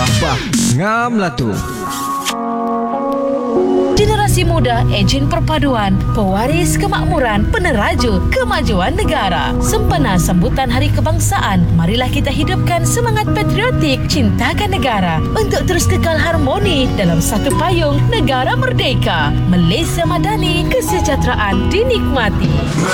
Ngamlah tu. Generasi muda, ejen perpaduan, pewaris kemakmuran, peneraju kemajuan negara. Sempena sambutan Hari Kebangsaan, marilah kita hidupkan semangat patriotik, cintakan negara untuk terus kekal harmoni dalam satu payung negara merdeka. Malaysia Madani, kesejahteraan dinikmati.